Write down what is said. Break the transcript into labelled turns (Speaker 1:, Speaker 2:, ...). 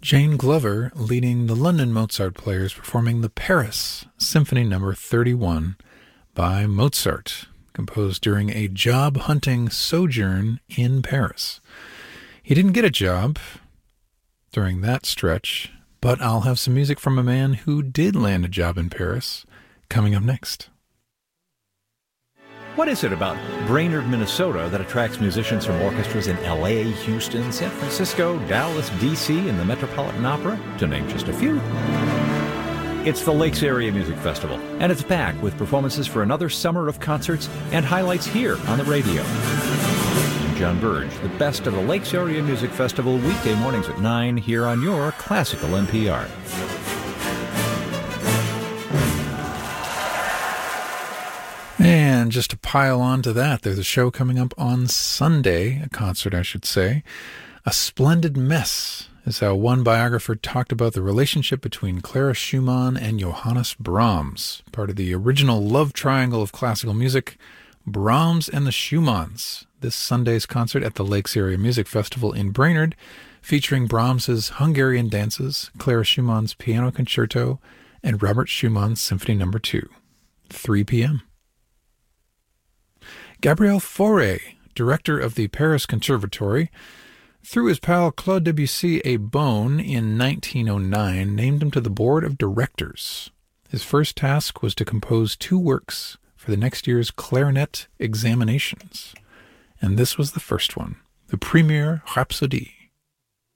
Speaker 1: Jane Glover leading the London Mozart players performing the Paris Symphony No. 31 by Mozart, composed during a job-hunting sojourn in Paris. He didn't get a job during that stretch, but I'll have some music from a man who did land a job in Paris coming up next.
Speaker 2: What is it about Brainerd, Minnesota that attracts musicians from orchestras in L.A., Houston, San Francisco, Dallas, D.C., and the Metropolitan Opera, to name just a few? It's the Lakes Area Music Festival, and it's back with performances for another summer of concerts and highlights here on the radio. I'm John Burge, the best of the Lakes Area Music Festival, weekday mornings at 9 here on your Classical NPR.
Speaker 1: And just to pile on to that, there's a show coming up on Sunday, a concert I should say. A Splendid Mess is how one biographer talked about the relationship between Clara Schumann and Johannes Brahms, part of the original love triangle of classical music, Brahms and the Schumanns. This Sunday's concert at the Lakes Area Music Festival in Brainerd, featuring Brahms's Hungarian dances, Clara Schumann's piano concerto, and Robert Schumann's Symphony No. 2, 3 p.m. Gabriel Fauré, director of the Paris Conservatory, threw his pal Claude Debussy a bone in 1909, named him to the board of directors. His first task was to compose 2 works for the next year's clarinet examinations, and this was the first one, the Première Rhapsodie.